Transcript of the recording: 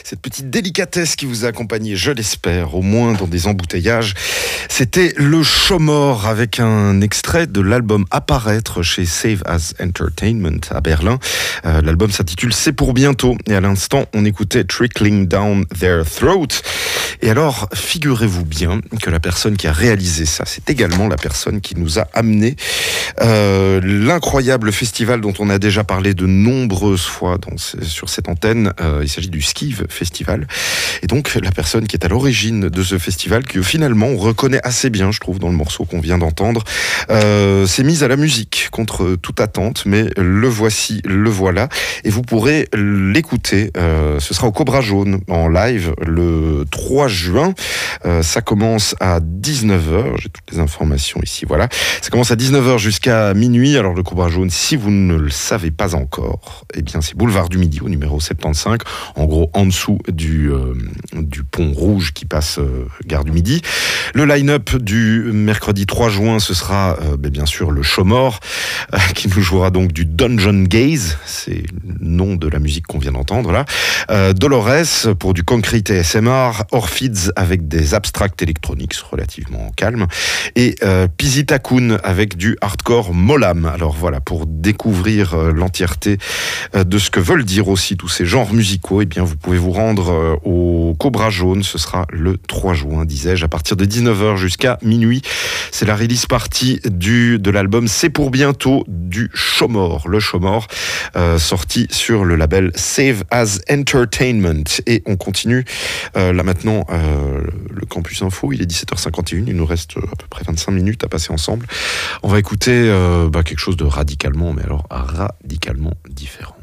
Cette petite délicatesse qui vous a accompagné, je l'espère, au moins dans des embouteillages, c'était Le Chomor avec un extrait de l'album à paraître chez Save As Entertainment à Berlin. L'album s'intitule C'est pour bientôt et à l'instant on écoutait Trickling Down Their Throat. Et alors, figurez-vous bien que la personne qui a réalisé ça, c'est également la personne qui nous a amené l'incroyable festival dont on a déjà parlé de nombreuses fois sur cette antenne. Il s'agit du Skive Festival. Et donc, la personne qui est à l'origine de ce festival, que finalement on reconnaît assez bien, je trouve, dans le morceau qu'on vient d'entendre, s'est mise à la musique contre toute attente, mais le voici, le voilà. Et vous pourrez l'écouter. Ce sera au Cobra Jaune en live le 3 juin. Ça commence à 19h. J'ai toutes les informations ici, voilà. Ça commence à 19h jusqu'à minuit. Alors le Cobra Jaune, si vous ne le savez pas encore, eh bien c'est Boulevard du Midi au numéro 75, en gros en dessous du pont rouge qui passe gare du Midi. Le line-up du mercredi 3 juin, ce sera bien sûr le Chomor, qui nous jouera donc du Dungeon Gaze, c'est le nom de la musique qu'on vient d'entendre là. Dolores pour du Concrete ASMR, Orphids avec des abstracts électroniques relativement calmes, et Pizitakun avec du hardcore Molam. Alors voilà, pour découvrir l'entièreté de ce que veulent dire aussi tous ces genres musicaux, eh bien vous pouvez vous rendre au Cobra Jaune, ce sera le 3 juin, disais-je, à partir de 19h jusqu'à minuit. C'est la release party de l'album C'est pour bientôt du Chomor, le Chomor, sorti sur le label Save As Entertainment. Et on continue là maintenant le Campus Info, il est 17h51, il nous reste à peu près 25 minutes à passer ensemble. On va écouter quelque chose de radicalement, mais alors radicalement différent.